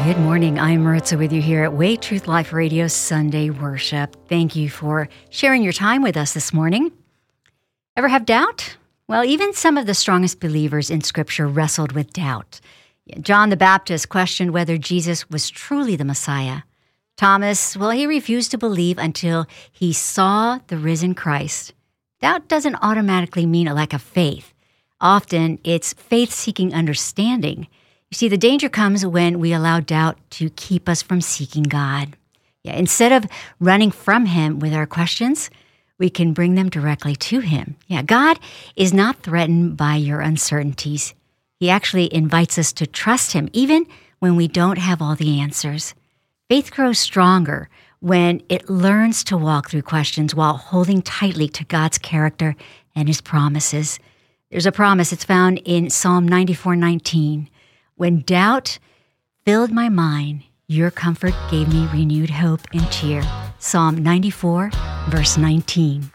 Good morning. I'm Maritza with you here at Way Truth Life Radio Sunday Worship. Thank you for sharing your time with us this morning. Ever have doubt? Well, even some of the strongest believers in Scripture wrestled with doubt. John the Baptist questioned whether Jesus was truly the Messiah. Thomas, well, he refused to believe until he saw the risen Christ. Doubt doesn't automatically mean a lack of faith. Often, it's faith-seeking understanding. You see, the danger comes when we allow doubt to keep us from seeking God. Instead of running from Him with our questions, we can bring them directly to Him. God is not threatened by your uncertainties. He actually invites us to trust Him, even when we don't have all the answers. Faith grows stronger when it learns to walk through questions while holding tightly to God's character and His promises. There's a promise, it's found in Psalm 94:19. When doubt filled my mind, your comfort gave me renewed hope and cheer. Psalm 94, verse 19.